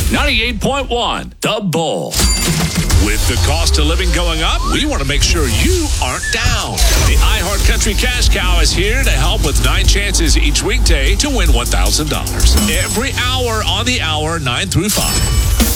98.1, The Bull. With the cost of living going up, we want to make sure you aren't down. The iHeart Country Cash Cow is here to help with 9 chances each weekday to win $1,000. Every hour on the hour, 9 through 5.